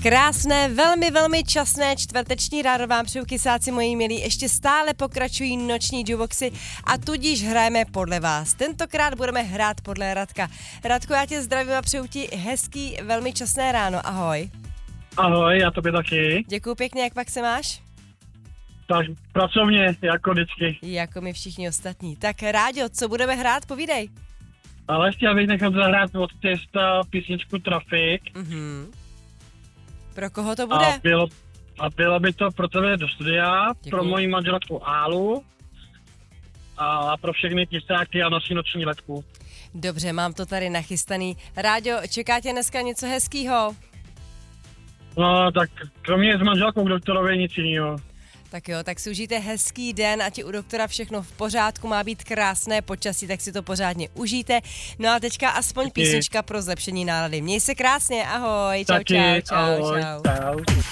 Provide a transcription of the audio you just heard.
Krásné, velmi časné čtvrteční ráno vám přeju, kysáci moji milí. Ještě stále pokračují noční jukeboxy a tudíž hrajeme podle vás. Tentokrát budeme hrát podle Radka. Radku, já tě zdravím a přeju ti hezký, velmi časné ráno. Ahoj. Ahoj, já tobě taky. Děkuju pěkně, jak pak se máš? Tak pracovně, jako vždycky. Jako my všichni ostatní. Tak Ráďo, co budeme hrát, povídej. Ale chtěl bych nechat zahrát od Těsta písničku Trafik. Pro koho to bude? A bylo by to pro tebe do studia, Děkuju. pro moji manželku Álu a pro všechny kysáky a naši noční letku. Dobře, mám to tady nachystaný. Ráďo, čeká tě dneska něco hezkýho? No, tak kromě s manželkou k doktorovi nic jiného. Tak jo, tak si užijte hezký den, ať je u doktora všechno v pořádku, má být krásné počasí, tak si to pořádně užijte. No a teďka aspoň písnička pro zlepšení nálady. Měj se krásně, ahoj, čau, Taky, čau. ahoj, čau.